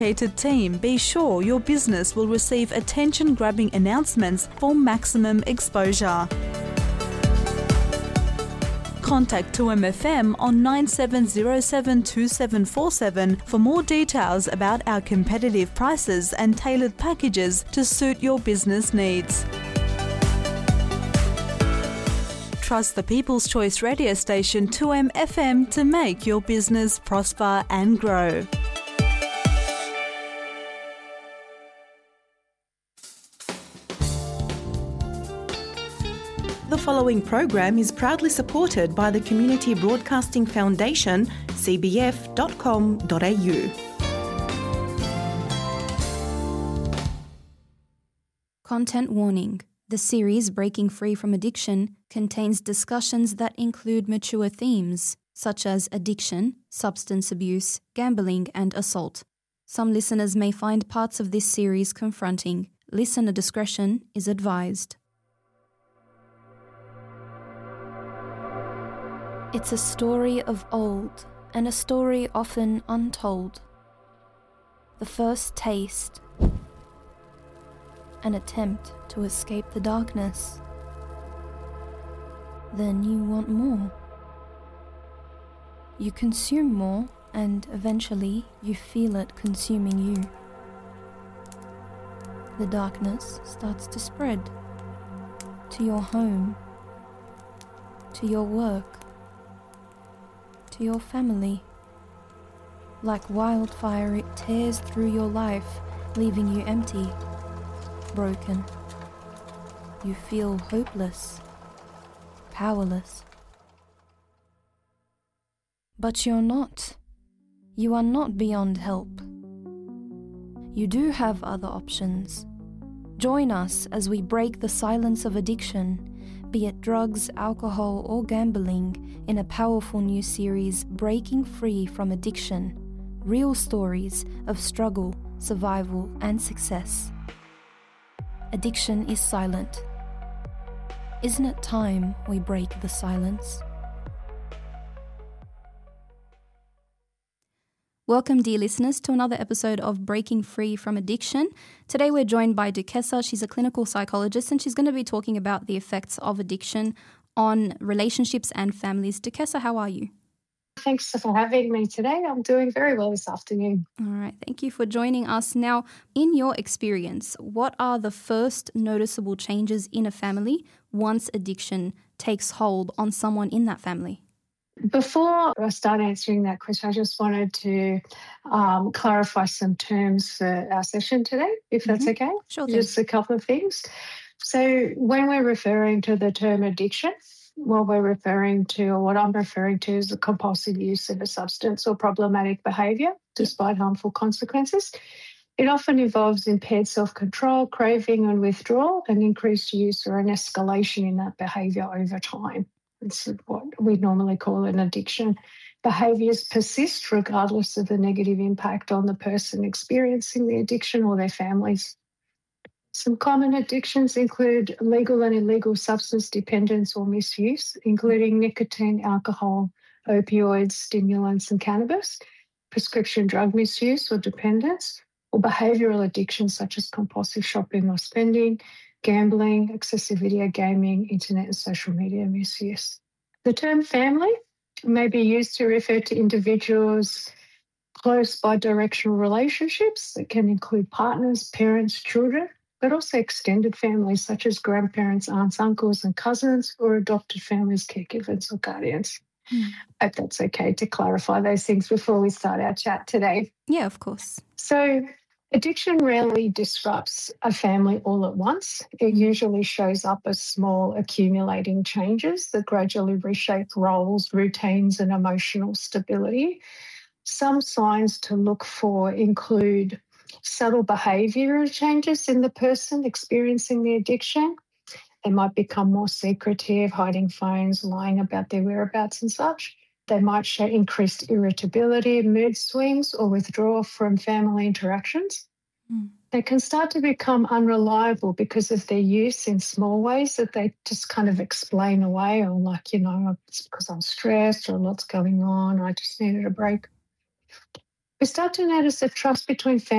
Dedicated team, be sure your business will receive attention-grabbing announcements for maximum exposure. Contact 2MFM on 97072747 for more details about our competitive prices and tailored packages to suit your business needs. Trust the People's Choice radio station 2MFM to make your business prosper and grow. The following program is proudly supported by the Community Broadcasting Foundation, cbf.com.au. Content warning. The series Breaking Free from Addiction contains discussions that include mature themes, such as addiction, substance abuse, gambling, and assault. Some listeners may find parts of this series confronting. Listener discretion is advised. It's a story of old, and a story often untold. The first taste, an attempt to escape the darkness. Then you want more. You consume more, and eventually you feel it consuming you. The darkness starts to spread to your home, to your work, to your family. Like wildfire, it tears through your life, leaving you empty, broken. You feel hopeless, powerless. But you're not. You are not beyond help. You do have other options. Join us as we break the silence of addiction, be it drugs, alcohol, or gambling, in a powerful new series, Breaking Free from Addiction. Real stories of struggle, survival, and success. Addiction is silent. Isn't it time we break the silence? Welcome, dear listeners, to another episode of Breaking Free from Addiction. Today we're joined by Dukesa. She's a clinical psychologist and she's going to be talking about the effects of addiction on relationships and families. Dukesa, how are you? Thanks for having me today. I'm doing very well this afternoon. All right, thank you for joining us. Now, in your experience, what are the first noticeable changes in a family once addiction takes hold on someone in that family? Before I start answering that question, I just wanted to clarify some terms for our session today, if that's okay. Sure thing. Just a couple of things. So when we're referring to the term addiction, what I'm referring to is the compulsive use of a substance or problematic behaviour despite harmful consequences. It often involves impaired self-control, craving and withdrawal, and increased use or an escalation in that behaviour over time. It's what we normally call an addiction. Behaviours persist regardless of the negative impact on the person experiencing the addiction or their families. Some common addictions include legal and illegal substance dependence or misuse, including nicotine, alcohol, opioids, stimulants and cannabis, prescription drug misuse or dependence, or behavioural addictions such as compulsive shopping or spending, gambling, excessive video gaming, internet and social media misuse. The term family may be used to refer to individuals close bi-directional relationships that can include partners, parents, children, but also extended families such as grandparents, aunts, uncles and cousins, or adopted families, caregivers or guardians. I hope that's okay to clarify those things before we start our chat today. Yeah, of course. So addiction rarely disrupts a family all at once. It usually shows up as small accumulating changes that gradually reshape roles, routines and emotional stability. Some signs to look for include subtle behavioural changes in the person experiencing the addiction. They might become more secretive, hiding phones, lying about their whereabouts and such. They might show increased irritability, mood swings, or withdrawal from family interactions. They can start to become unreliable because of their use in small ways that they just kind of explain away, or like, it's because I'm stressed or lots going on, I just needed a break. We start to notice that trust between